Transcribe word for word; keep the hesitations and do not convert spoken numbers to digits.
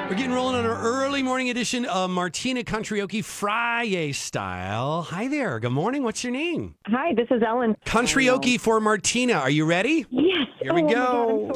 We're getting rolling on our early morning edition of Martina Country Friday style. Hi there. Good morning. What's your name? Hi, this is Ellen. Country for Martina. Are you ready? Yes. Here we oh go. My God, I'm